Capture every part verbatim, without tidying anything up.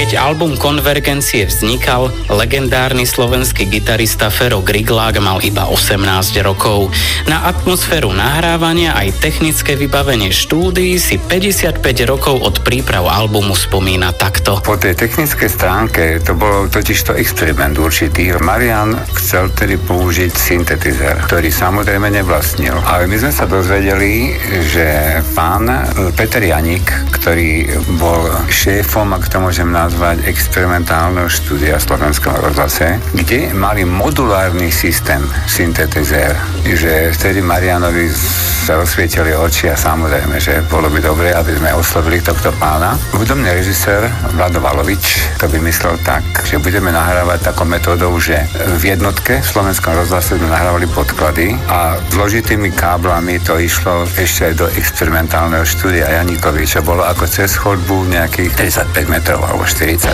Keď album Konvergencie vznikal, legendárny slovenský gitarista Fero Griglák mal iba osemnásť rokov. Na atmosféru nahrávania aj technické vybavenie štúdií si päťdesiatpäť rokov od príprav albumu spomína takto. Po tej technickej stránke to bolo totiž to experiment určitý. Marian chcel tedy použiť syntetizer, ktorý samozrejme nevlastnil. Ale my sme sa dozvedeli, že pán Peter Janík, ktorý bol šéfom, ak to môžem nazvať, experimentálneho štúdia v Slovenskom rozhlase, kde mali modulárny systém syntetizer, že vtedy Marianovi sa rozsvietili oči a samozrejme, že bolo by dobre, aby sme oslovili tohto pána. Hudobný režisér Vlado Valovič to vymyslel tak, že budeme nahrávať takou metódou, že v jednotke v Slovenskom rozhlase sme nahrávali podklady a zložitými káblami to išlo ešte aj do experimentálneho štúdia Janíkovi, čo bolo ako cez chodbu nejakých tridsaťpäť metrov alebo štyridsať.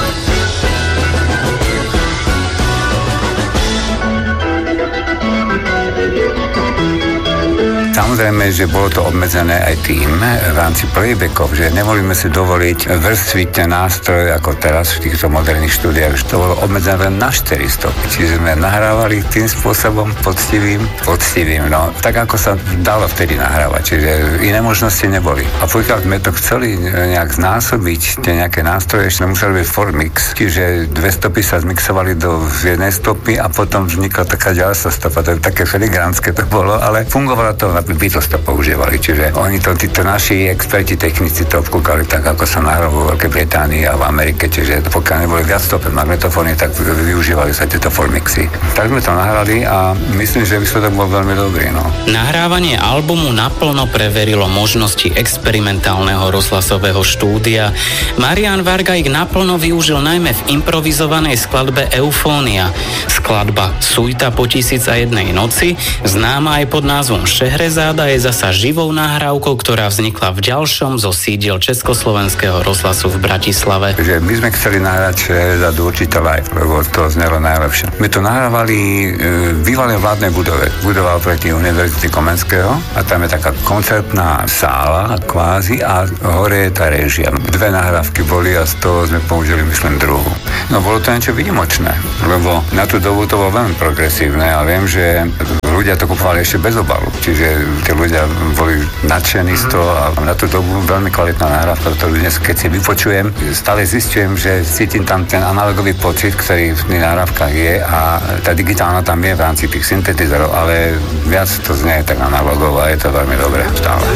Samozrejme, že bolo to obmedzené aj tým v rámci playbackov, že nemohli si dovoliť vrstviť ten nástroj ako teraz v týchto moderných štúdiách, že to bolo obmedzené len na štyri stopy. Čiže sme nahrávali tým spôsobom poctivým, poctivým, no tak ako sa dalo vtedy nahrávať, čiže iné možnosti neboli. A pokiaľ sme to chceli nejak znásobiť, tie nejaké nástroje, ešte museli byť formix, čiže dve stopy sa zmixovali do jednej stopy a potom vznikla taká ďalšia stopa, to je také filigránske to bolo, ale fungovalo to, Beatles to používali, čiže oni to, títo naši experti, technici to obkúkali tak, ako sa nahralo vo Veľkej Británii a v Amerike, čiže pokiaľ neboli viac stopy magnetofóny, tak využívali sa tieto formixy. Tak sme to nahrali a myslím, že výsledok bol veľmi dobrý. No. Nahrávanie albumu naplno preverilo možnosti experimentálneho rozhlasového štúdia. Marián Varga ich naplno využil najmä v improvizovanej skladbe Eufónia. Skladba Suita po tisíc a jednej noci, známa aj pod názvom Šehreza, Záda je zasa živou nahrávkou, ktorá vznikla v ďalšom zo sídiel Československého rozhlasu v Bratislave. Že my sme chceli nahrať Šehreza určite live, lebo to znelo najlepšie. My to nahrávali v bývalej vládnej budove, budova oproti Univerzity Komenského a tam je taká koncertná sála kvázi a hore je tá réžia. Dve nahrávky boli a z toho sme použili, myslím, druhú. No bolo to niečo výnimočné, lebo na tú dobu to bolo veľmi progresívne a viem, že ľudia to kupovali ešte bez obalu, čiže tí ľudia boli nadšení z toho a na tú dobu veľmi kvalitná nahrávka, ktorú dnes, keď si vypočujem, stále zistujem, že cítim tam ten analogový pocit, ktorý v tých nahrávkach je a tá digitálna tam je v rámci tých syntetizerov, ale viac to znie tak analogovo a je to veľmi dobré stále.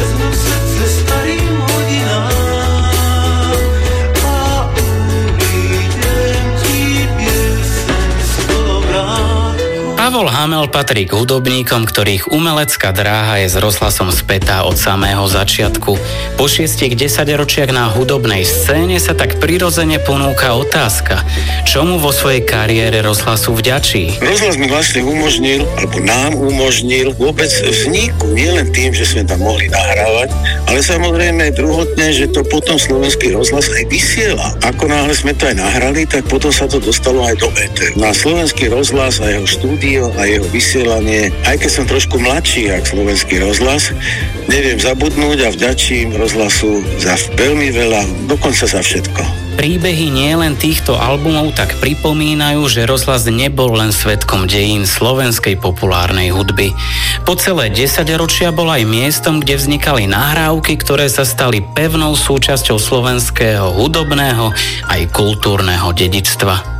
Pavol Hamel patrí k hudobníkom, ktorých umelecká dráha je s rozhlasom spätá od samého začiatku. Po šiestich desaťročiach na hudobnej scéne sa tak prirodzene ponúka otázka, čomu vo svojej kariére rozhlasu vďačí. Rozhlas mi vlastne umožnil, alebo nám umožnil vôbec vzniku, nielen tým, že sme tam mohli nahrávať, ale samozrejme druhotne, že to potom slovenský rozhlas aj vysiela. Ako náhle sme to aj nahrali, tak potom sa to dostalo aj do éteru. Na slovenský rozhlas a jeho štúdio a jeho vysielanie, aj keď som trošku mladší ako slovenský rozhlas, neviem zabudnúť a vďačím rozhlasu za veľmi veľa, dokonca za všetko. Príbehy nielen týchto albumov tak pripomínajú, že rozhlas nebol len svedkom dejín slovenskej populárnej hudby. Po celé desaťročia bol aj miestom, kde vznikali nahrávky, ktoré sa stali pevnou súčasťou slovenského hudobného aj kultúrneho dedičstva.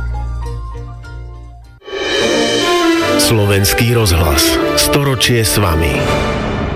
Slovenský rozhlas. Storočie s vami.